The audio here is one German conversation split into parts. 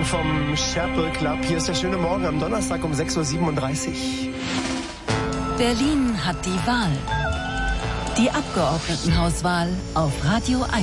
vom Sherpa Club. Hier ist der schöne Morgen am Donnerstag um 6.37 Uhr. Berlin hat die Wahl. Die Abgeordnetenhauswahl auf Radio 1.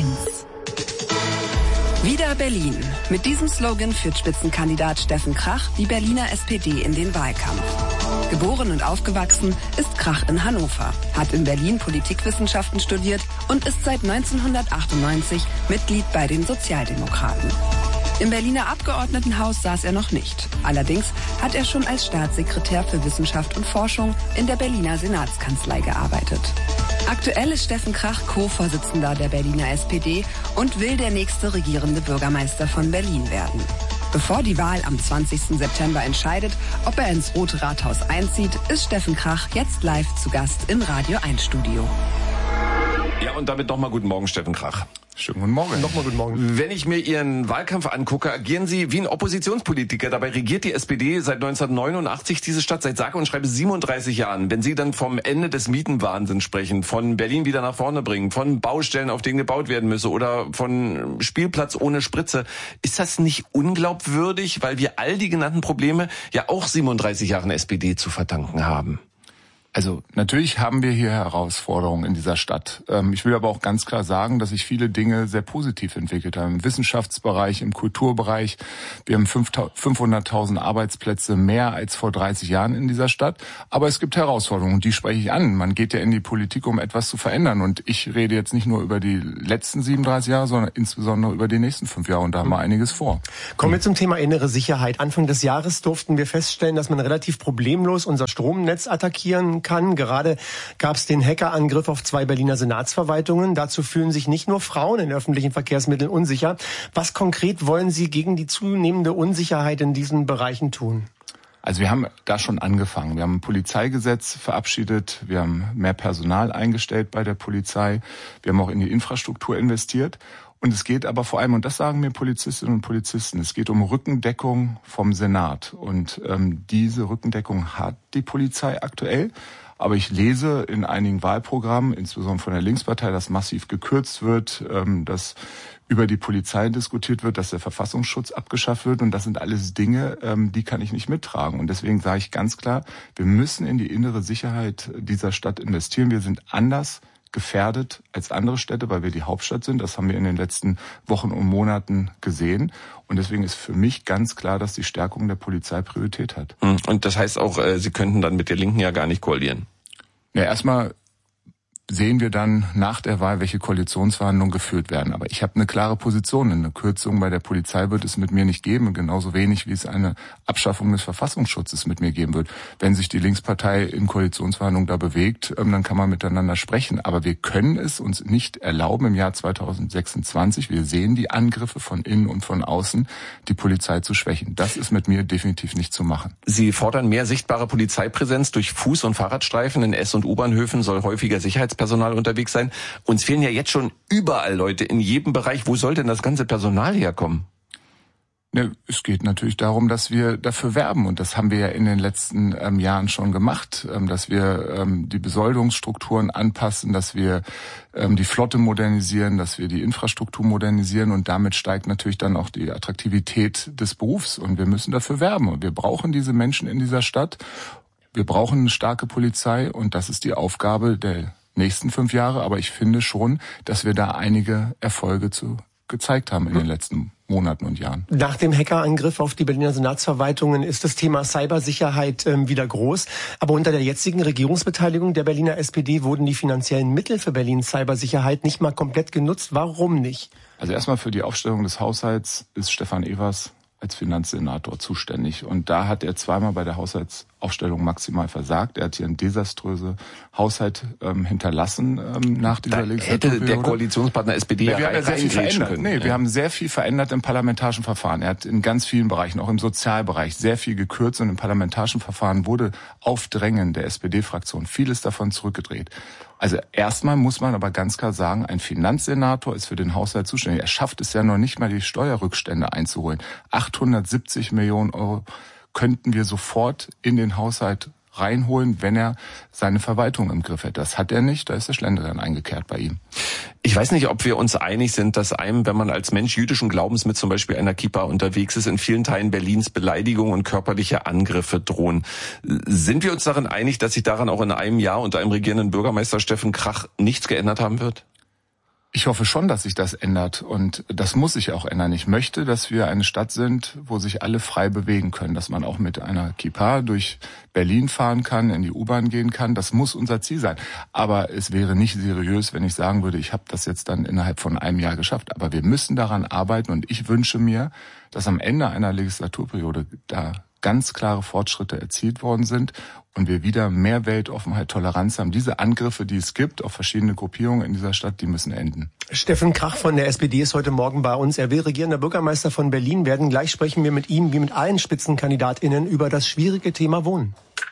Wieder Berlin. Mit diesem Slogan führt Spitzenkandidat Steffen Krach die Berliner SPD in den Wahlkampf. Geboren und aufgewachsen ist Krach in Hannover, hat in Berlin Politikwissenschaften studiert und ist seit 1998 Mitglied bei den Sozialdemokraten. Im Berliner Abgeordnetenhaus saß er noch nicht. Allerdings hat er schon als Staatssekretär für Wissenschaft und Forschung in der Berliner Senatskanzlei gearbeitet. Aktuell ist Steffen Krach Co-Vorsitzender der Berliner SPD und will der nächste regierende Bürgermeister von Berlin werden. Bevor die Wahl am 20. September entscheidet, ob er ins Rote Rathaus einzieht, ist Steffen Krach jetzt live zu Gast im Radio 1 Studio. Ja, und damit nochmal guten Morgen, Steffen Krach. Schönen guten Morgen. Nochmal guten Morgen. Wenn ich mir Ihren Wahlkampf angucke, agieren Sie wie ein Oppositionspolitiker. Dabei regiert die SPD seit 1989 diese Stadt seit sage und schreibe 37 Jahren. Wenn Sie dann vom Ende des Mietenwahnsinns sprechen, von Berlin wieder nach vorne bringen, von Baustellen, auf denen gebaut werden müsse oder von Spielplatz ohne Spritze, ist das nicht unglaubwürdig, weil wir all die genannten Probleme ja auch 37 Jahren SPD zu verdanken haben? Also natürlich haben wir hier Herausforderungen in dieser Stadt. Ich will aber auch ganz klar sagen, dass sich viele Dinge sehr positiv entwickelt haben. Im Wissenschaftsbereich, im Kulturbereich. Wir haben 500.000 Arbeitsplätze mehr als vor 30 Jahren in dieser Stadt. Aber es gibt Herausforderungen, die spreche ich an. Man geht ja in die Politik, um etwas zu verändern. Und ich rede jetzt nicht nur über die letzten 37 Jahre, sondern insbesondere über die nächsten 5 Jahre. Und da haben wir einiges vor. Kommen wir zum Thema innere Sicherheit. Anfang des Jahres durften wir feststellen, dass man relativ problemlos unser Stromnetz attackieren kann. Gerade gab es den Hackerangriff auf 2 Berliner Senatsverwaltungen. Dazu fühlen sich nicht nur Frauen in öffentlichen Verkehrsmitteln unsicher. Was konkret wollen Sie gegen die zunehmende Unsicherheit in diesen Bereichen tun? Also wir haben da schon angefangen. Wir haben ein Polizeigesetz verabschiedet. Wir haben mehr Personal eingestellt bei der Polizei. Wir haben auch in die Infrastruktur investiert. Und es geht aber vor allem, und das sagen mir Polizistinnen und Polizisten, es geht um Rückendeckung vom Senat. Und diese Rückendeckung hat die Polizei aktuell. Aber ich lese in einigen Wahlprogrammen, insbesondere von der Linkspartei, dass massiv gekürzt wird, dass über die Polizei diskutiert wird, dass der Verfassungsschutz abgeschafft wird. Und das sind alles Dinge, die kann ich nicht mittragen. Und deswegen sage ich ganz klar, wir müssen in die innere Sicherheit dieser Stadt investieren. Wir sind anders gefährdet als andere Städte, weil wir die Hauptstadt sind. Das haben wir in den letzten Wochen und Monaten gesehen. Und deswegen ist für mich ganz klar, dass die Stärkung der Polizei Priorität hat. Und das heißt auch, Sie könnten dann mit der Linken ja gar nicht koalieren. Ja, erstmal sehen wir dann nach der Wahl, welche Koalitionsverhandlungen geführt werden. Aber ich habe eine klare Position. Eine Kürzung bei der Polizei wird es mit mir nicht geben, genauso wenig wie es eine Abschaffung des Verfassungsschutzes mit mir geben wird. Wenn sich die Linkspartei in Koalitionsverhandlungen da bewegt, dann kann man miteinander sprechen. Aber wir können es uns nicht erlauben, im Jahr 2026, wir sehen die Angriffe von innen und von außen, die Polizei zu schwächen. Das ist mit mir definitiv nicht zu machen. Sie fordern mehr sichtbare Polizeipräsenz durch Fuß- und Fahrradstreifen. In S- und U-Bahnhöfen soll häufiger Sicherheitspersonal unterwegs sein. Uns fehlen ja jetzt schon überall Leute, in jedem Bereich. Wo soll denn das ganze Personal herkommen? Ja, es geht natürlich darum, dass wir dafür werben. Und das haben wir ja in den letzten Jahren schon gemacht, dass wir die Besoldungsstrukturen anpassen, dass wir die Flotte modernisieren, dass wir die Infrastruktur modernisieren. Und damit steigt natürlich dann auch die Attraktivität des Berufs. Und wir müssen dafür werben. Und wir brauchen diese Menschen in dieser Stadt. Wir brauchen eine starke Polizei. Und das ist die Aufgabe der nächsten 5 Jahre. Aber ich finde schon, dass wir da einige Erfolge gezeigt haben in den letzten Monaten und Jahren. Nach dem Hackerangriff auf die Berliner Senatsverwaltungen ist das Thema Cybersicherheit wieder groß. Aber unter der jetzigen Regierungsbeteiligung der Berliner SPD wurden die finanziellen Mittel für Berlins Cybersicherheit nicht mal komplett genutzt. Warum nicht? Also erstmal für die Aufstellung des Haushalts ist Stefan Evers als Finanzsenator zuständig. Und da hat er zweimal bei der Haushaltsaufstellung maximal versagt. Er hat hier einen desaströsen Haushalt hinterlassen nach dieser Legislaturperiode. Hätte der Koalitionspartner SPD wir haben ja sehr viel verändert. können. Wir haben sehr viel verändert im parlamentarischen Verfahren. Er hat in ganz vielen Bereichen, auch im Sozialbereich, sehr viel gekürzt. Und im parlamentarischen Verfahren wurde auf Drängen der SPD-Fraktion vieles davon zurückgedreht. Also erstmal muss man aber ganz klar sagen, ein Finanzsenator ist für den Haushalt zuständig. Er schafft es ja noch nicht mal, die Steuerrückstände einzuholen. 870 Millionen Euro könnten wir sofort in den Haushalt reinholen, wenn er seine Verwaltung im Griff hätte. Das hat er nicht, da ist der Schlendrian eingekehrt bei ihm. Ich weiß nicht, ob wir uns einig sind, dass einem, wenn man als Mensch jüdischen Glaubens mit zum Beispiel einer Kippa unterwegs ist, in vielen Teilen Berlins Beleidigungen und körperliche Angriffe drohen. Sind wir uns darin einig, dass sich daran auch in einem Jahr unter einem regierenden Bürgermeister Steffen Krach nichts geändert haben wird? Ich hoffe schon, dass sich das ändert und das muss sich auch ändern. Ich möchte, dass wir eine Stadt sind, wo sich alle frei bewegen können, dass man auch mit einer Kippa durch Berlin fahren kann, in die U-Bahn gehen kann. Das muss unser Ziel sein. Aber es wäre nicht seriös, wenn ich sagen würde, ich habe das jetzt dann innerhalb von einem Jahr geschafft. Aber wir müssen daran arbeiten und ich wünsche mir, dass am Ende einer Legislaturperiode da ganz klare Fortschritte erzielt worden sind und wir wieder mehr Weltoffenheit, Toleranz haben. Diese Angriffe, die es gibt auf verschiedene Gruppierungen in dieser Stadt, die müssen enden. Steffen Krach von der SPD ist heute Morgen bei uns. Er will regierender Bürgermeister von Berlin werden. Gleich sprechen wir mit ihm, wie mit allen SpitzenkandidatInnen, über das schwierige Thema Wohnen.